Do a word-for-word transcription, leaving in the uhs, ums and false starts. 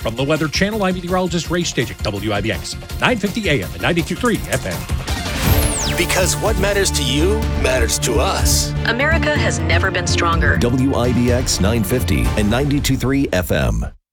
From the Weather Channel, I'm meteorologist Ray Stagik, W I B X, nine fifty A M and ninety-two point three F M. Because what matters to you matters to us. America has never been stronger. W I B X nine fifty and ninety-two point three F M.